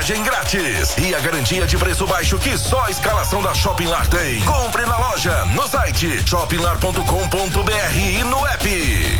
frete grátis e a garantia de preço baixo que só a escalação da Shopping Lar tem. Compre na loja, no site shoppinglar.com.br e no app.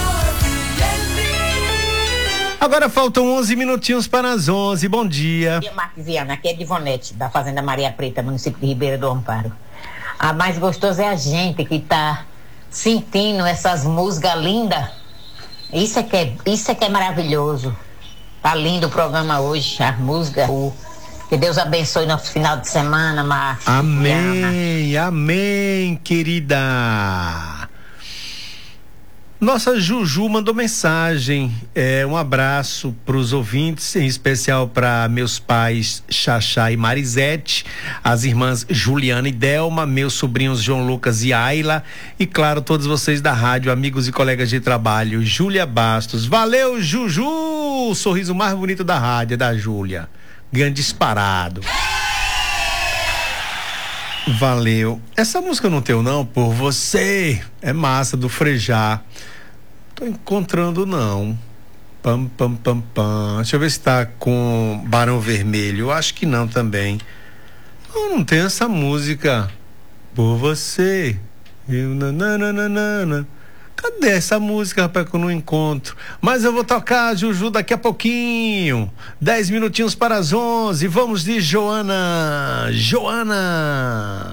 Agora faltam 11 minutinhos para as 11. Bom dia. Bom dia, Marques Viana. Aqui é Divonete, da Fazenda Maria Preta, município de Ribeira do Amparo. A mais gostosa é a gente que tá sentindo essas músicas lindas. Isso é que é maravilhoso. Tá lindo o programa hoje, as músicas. Que Deus abençoe nosso final de semana, Marques. Amém, amém, querida. Nossa Juju mandou mensagem, um abraço para os ouvintes, em especial para meus pais Xaxá e Marisete, as irmãs Juliana e Delma, meus sobrinhos João Lucas e Ayla, e claro, todos vocês da rádio, amigos e colegas de trabalho. Júlia Bastos, valeu Juju, o sorriso mais bonito da rádio, da Júlia, ganho disparado. Valeu. Essa música não tem não, Por Você, é massa, do Frejá. Tô encontrando não. Pam, pam, pam, pam. Deixa eu ver se tá com Barão Vermelho. Eu acho que não também. Não tem essa música. Por Você. Nananana. Cadê essa música, rapaz, que eu não encontro? Mas eu vou tocar, Juju, daqui a pouquinho. 10 minutinhos para as 11. Vamos de Joana.